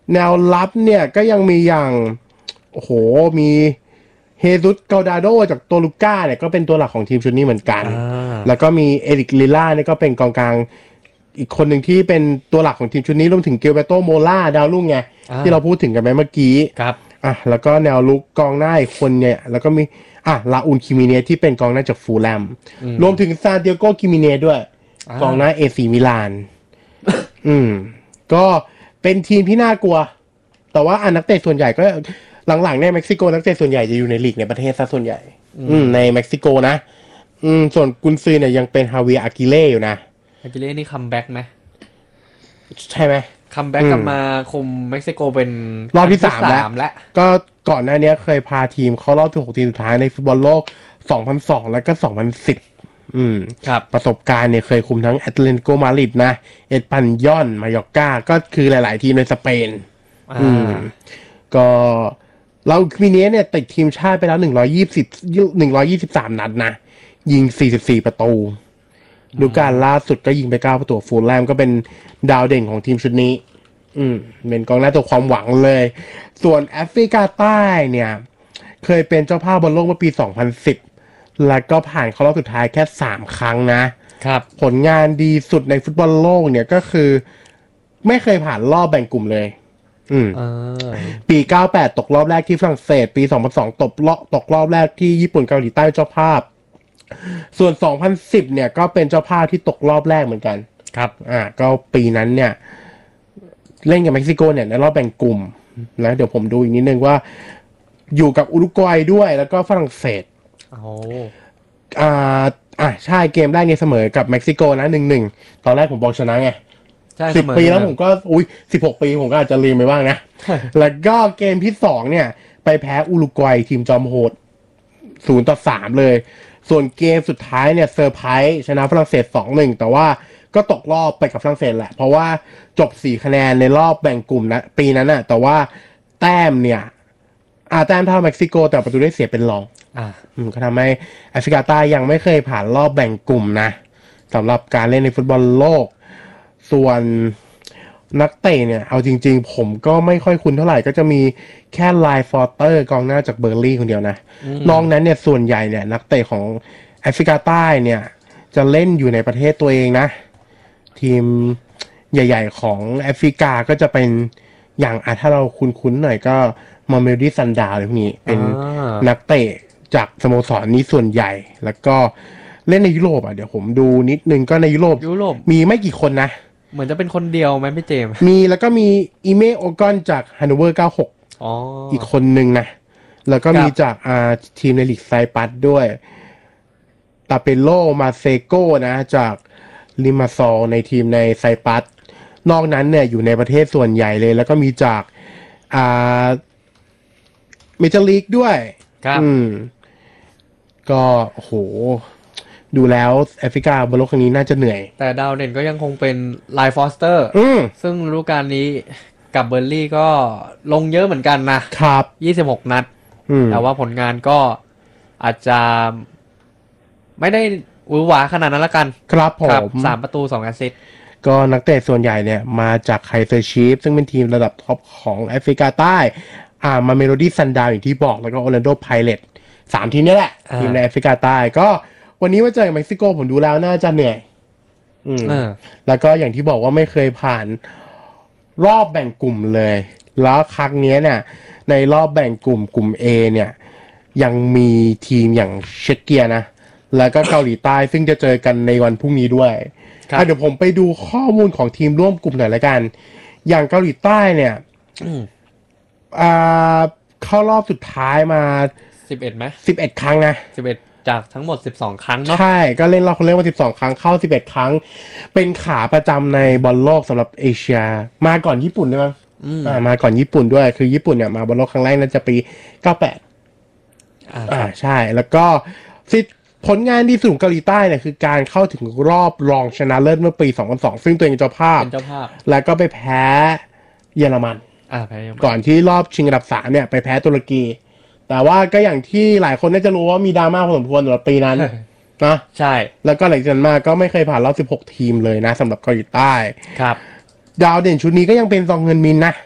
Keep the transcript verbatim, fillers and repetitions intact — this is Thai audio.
แนวรับเนี่ยก็ยังมีอย่างโอ้โหมีเฮซุส เกาดาโดจากโตลูก้าเนี่ยก็เป็นตัวหลักของทีมชุดนี้เหมือนกันแล้วก็มีเอริกลิล่าเนี่ยก็เป็นกองกลางอีกคนหนึ่งที่เป็นตัวหลักของทีมชุดนี้รวมถึงเกลเบโตโมล่าดาวรุ่งไงที่เราพูดถึงกันไปเมื่อกี้ครับอ่ะแล้วก็แนวลุกกองหน้าอีกคนเนี่ยแล้วก็มีอ่ะลาอูนคิมิเนสที่เป็นกองหน้าจากฟูลแลมรวมถึงซานเดียโกคิมิเนสด้วยกองหน้าเอซีมิลานอืมก็เป็นทีมที่น่ากลัวแต่ว่าอ่ะนักเตะส่วนใหญ่ก็หลังๆเนี่ยเม็กซิโกนักเตะส่วนใหญ่จะอยู่ในลีกในประเทศซะส่วนใหญ่อืมในเม็กซิโกนะอืมส่วนกุนซือเนี่ยยังเป็นฮาเวียร์อากิเล่อยู่นะอากิเล่นี่คัมแบ็กไหมใช่ไหมคัมแบ็กกลับมาคุมเม็กซิโกเป็นรอบที่สามแล้วก็ก่อนหน้านี้เคยพาทีมเข้ารอบถึงหกทีมสุดท้ายในฟุตบอลโลกสองพันสองแล้วก็สองพันสิบอืมครับประสบการณ์เนี่ยเคยคุมทั้งแอตเลติโกมาดริดนะเอสปันยอนมายอร์กาก็คือหลายๆทีมในสเปนอืมก็เรามิเนสเนี่ยติดทีมชาติไปแล้วหนึ่งร้อยยี่สิบ หนึ่งร้อยยี่สิบสามนัดนะยิงสี่สิบสี่ประตูฤดูกาลล่าสุดก็ยิงไปเก้าประตูฟูลแลมก็เป็นดาวเด่นของทีมชุดนี้อืมเป็นกองหน้าตัวความหวังเลยส่วนแอฟริกาใต้เนี่ยเคยเป็นเจ้าภาพบอลโลกเมื่อปีสองพันสิบแล้วก็ผ่านเข้ารอบสุดท้ายแค่สามครั้งนะครับผลงานดีสุดในฟุตบอลโลกเนี่ยก็คือไม่เคยผ่านรอบแบ่งกลุ่มเลยอืมปีเก้าสิบแปดตกรอบแรกที่ฝรั่งเศสปีสองพันสองตกรอบตกรอบแรกที่ญี่ปุ่นเกาหลีใต้เจ้าภาพส่วนสองพันสิบเนี่ยก็เป็นเจ้าภาพที่ตกรอบแรกเหมือนกันครับอ่าก็ปีนั้นเนี่ยเล่นกับเม็กซิโกเนี่ยในรอบแบ่งกลุ่มแล้วเดี๋ยวผมดูอีกนิดนึงว่าอยู่กับอุรุกวัยด้วยแล้วก็ฝรั่งเศสโอ้อ่าอ่ะใช่เกมแรกเนี่ยเสมอกับเม็กซิโกนะหนึ่งหนึ่งตอนแรกผมบอกชนะไงสิบปีแล้วผมก็อุ้ยสิบหกปีผมก็อาจจะลืมไปบ้างนะ แล้วก็เกมที่สองเนี่ยไปแพ้อุรุกวัยทีมจอมโหดศูนย์ต่อสามเลยส่วนเกมสุดท้ายเนี่ยเซอร์ไพรส์ชนะฝรั่งเศส สองหนึ่ง แต่ว่าก็ตกรอบไปกับฝรั่งเศสแหละเพราะว่าจบสี่คะแนนในรอบแบ่งกลุ่มนะปีนั้นน่ะแต่ว่าแต้มเนี่ยอ่าแต้มเท่าเม็กซิโกแต่ประตูได้เสียเป็นรองอ่าอืมก็ทำให้แอฟริกาใต้ยังไม่เคยผ่านรอบแบ่งกลุ่มนะสำหรับการเล่นในฟุตบอลโลกส่วนนักเตะเนี่ยเอาจริงๆผมก็ไม่ค่อยคุ้นเท่าไหร่ก็จะมีแค่ไลน์ฟอร์เตอร์กองหน้าจากเบอร์ลี่คนเดียวนะนอกนั้นเนี่ยส่วนใหญ่เนี่ยนักเตะของแอฟริกาใต้เนี่ยจะเล่นอยู่ในประเทศตัวเองนะทีมใหญ่ๆของแอฟริกาก็จะเป็นอย่างอ่ะถ้าเราคุ้นๆหน่อยก็มาเมลดี้ซันดาวอะไรพวกนี้เป็นนักเตะจากสโมสรนี้ส่วนใหญ่แล้วก็เล่นในยุโรปอ่ะเดี๋ยวผมดูนิดนึงก็ในยุโรปยุโรปมีไม่กี่คนนะเหมือนจะเป็นคนเดียวไหมพี่เจมมีแล้วก็มีอีเมโอกอนจากฮันโนเวอร์เก้าสิบหกอ๋ออีกคนนึงนะแล้วก็มีจากอ่าทีมในลีกไซปัสด้วยตาเปโลมาเซโกนะจากลิมาซอลในทีมในไซปัสนอกนั้นเนี่ยอยู่ในประเทศส่วนใหญ่เลยแล้วก็มีจากอ่าเมเจอร์ลีกด้วยครับอืมก็โอ้โหดูแล้วแอฟริกาบอลโลกครั้งนี้น่าจะเหนื่อยแต่ดาวเด่นก็ยังคงเป็นไลฟ์ฟอสเตอร์ซึ่งฤดูกาลนี้กับเบอร์ลี่ก็ลงเยอะเหมือนกันนะครับยี่สิบหกนัดแต่ว่าผลงานก็อาจจะไม่ได้หวือหวาขนาดนั้นละกันครับผมสามประตูสองแอสซิสต์ก็นักเตะส่วนใหญ่เนี่ยมาจากไคเซอร์ชีฟซึ่งเป็นทีมระดับท็อปของแอฟริกาใต้อ่ามาเมโลดี้ซันดาวอย่างที่บอกแล้วก็โอร์แลนโดไพเรตส์สามทีมนี้แหละทีมในแอฟริกาใต้ก็วันนี้มาเจอกับเม็กซิโกผมดูแล้วน่าจะเหนื่อยอืมแล้วก็อย่างที่บอกว่าไม่เคยผ่านรอบแบ่งกลุ่มเลยแล้วครั้งนี้เนี่ยในรอบแบ่งกลุ่มกลุ่ม A เนี่ยยังมีทีมอย่างเชเกียนะแล้วก็เกาหลีใต้ซึ่งจะเจอกันในวันพรุ่งนี้ด้วยเดี๋ยวผมไปดูข้อมูลของทีมร่วมกลุ่มหน่อยละกันอย่างเกาหลีใต้เนี่ยอ่าเข้ารอบสุดท้ายมาสิบเอ็ดไหมสิบเอ็ดครั้งนะสิบเอ็ดจากทั้งหมดสิบสองครั้งเนาะใช่ก็เล่นรอบคนเล่นมาสิบสองครั้งเข้าสิบเอ็ดครั้งเป็นขาประจำในบอลโลกสำหรับเอเชียมาก่อนญี่ปุ่นด้วยมั้งอ่ามาก่อนญี่ปุ่นด้วยคือญี่ปุ่นเนี่ยมาบอลโลกครั้งแรกน่าจะปีเก้าสิบแปดอ่าอ่าใช่แล้วก็สิผลงานดีสุดของเกาหลีใต้เนี่ยคือการเข้าถึงรอบรองชนะเลิศเมื่อปีสองพันสองซึ่งตัวเองเป็นเจ้าภาพเป็นเจ้าภาพแล้วก็ไปแพ้เยอรมันอ่าแพ้เยอรมันก่อนที่รอบชิงอันดับสามเนี่ยไปแพ้ตุรกีแต่ว่าก็อย่างที่หลายคนน่าจะรู้ว่ามีดราม่าพอสมควรสำหรับปีนั้นนะใช่แล้วก็หลังจากนั้นมาก็ไม่เคยผ่านรอบสิบหกทีมเลยนะสำหรับเกาหลีใต้ครับดาวเด่นชุดนี้ก็ยังเป็นซองเงินมินนะ